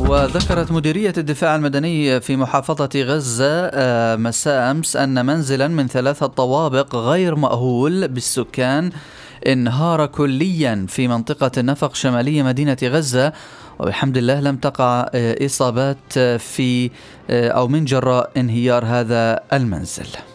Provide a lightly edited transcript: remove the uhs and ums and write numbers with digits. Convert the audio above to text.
وذكرت مديرية الدفاع المدني في محافظة غزة مساء أمس أن منزلا من 3 طوابق غير مأهول بالسكان انهار كليا في منطقة النفق شمالية مدينة غزة، وبحمد الله لم تقع إصابات في أو من جراء انهيار هذا المنزل.